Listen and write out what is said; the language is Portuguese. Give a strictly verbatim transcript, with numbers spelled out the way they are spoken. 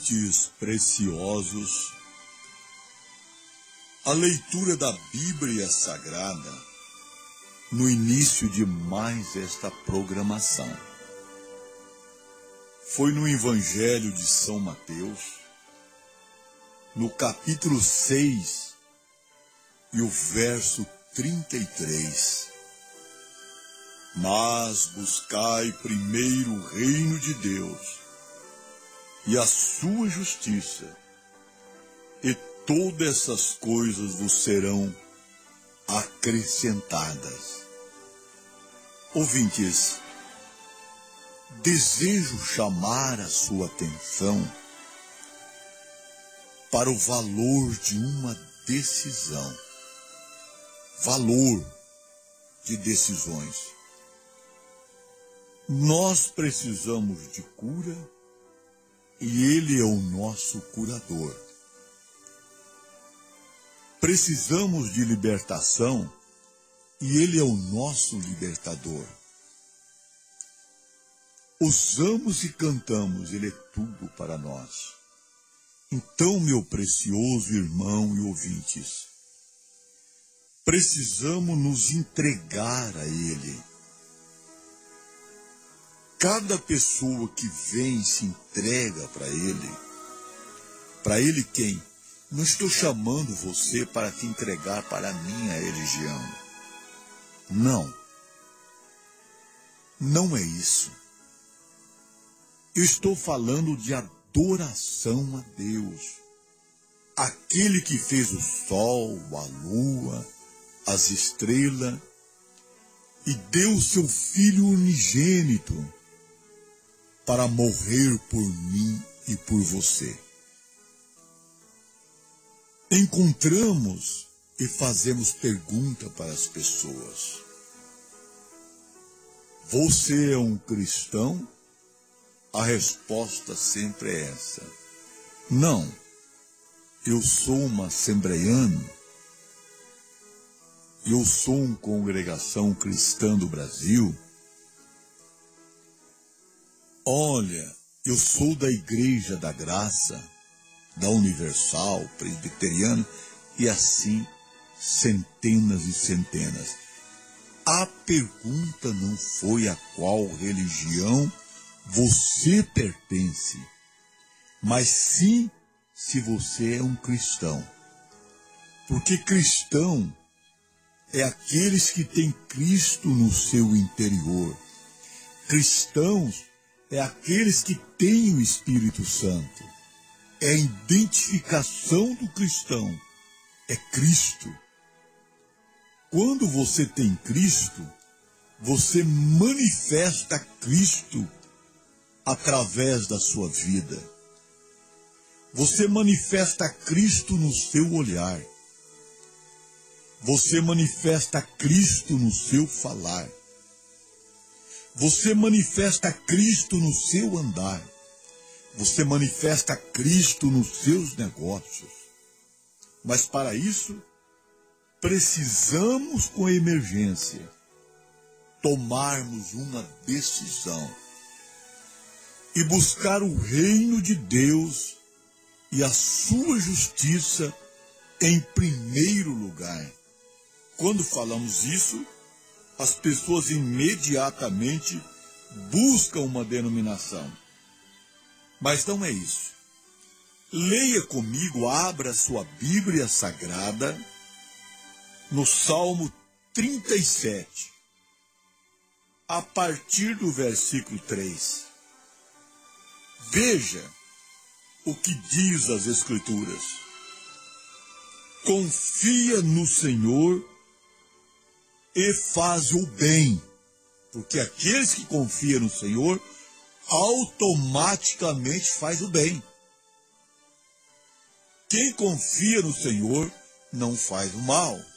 Ouvintes preciosos, a leitura da Bíblia Sagrada no início de mais esta programação foi no Evangelho de São Mateus, no capítulo seis e o verso trinta e três. Mas buscai primeiro o reino de Deus e a sua justiça, e todas essas coisas vos serão acrescentadas. Ouvintes, desejo chamar a sua atenção para o valor de uma decisão. Valor de decisões. Nós precisamos de cura e Ele é o nosso curador. Precisamos de libertação e Ele é o nosso libertador. Usamos e cantamos, Ele é tudo para nós. Então, meu precioso irmão e ouvintes, precisamos nos entregar a Ele. Cada pessoa que vem e se entrega para Ele, para Ele quem? Não estou chamando você para te entregar para a minha religião. Não. Não é isso. Eu estou falando de adoração a Deus. Aquele que fez o sol, a lua, as estrelas, e deu seu Filho unigênito para morrer por mim e por você. Encontramos e fazemos pergunta para as pessoas. Você é um cristão? A resposta sempre é essa. Não, eu sou uma assembleiano. Eu sou uma congregação cristã do Brasil. Olha, eu sou da Igreja da Graça, da Universal, Presbiteriana, e assim centenas e centenas. A pergunta não foi a qual religião você pertence, mas sim se você é um cristão. Porque cristão é aqueles que têm Cristo no seu interior. Cristãos é aqueles que têm o Espírito Santo. É a identificação do cristão. É Cristo. Quando você tem Cristo, você manifesta Cristo através da sua vida. Você manifesta Cristo no seu olhar. Você manifesta Cristo no seu falar. Você manifesta Cristo no seu andar. Você manifesta Cristo nos seus negócios. Mas para isso, precisamos com emergência tomarmos uma decisão e buscar o reino de Deus e a sua justiça em primeiro lugar. Quando falamos isso, as pessoas imediatamente buscam uma denominação. Mas não é isso. Leia comigo, abra sua Bíblia Sagrada no Salmo trinta e sete, a partir do versículo três. Veja o que diz as Escrituras. Confia no Senhor e faz o bem, porque aqueles que confiam no Senhor automaticamente faz o bem. Quem confia no Senhor não faz o mal.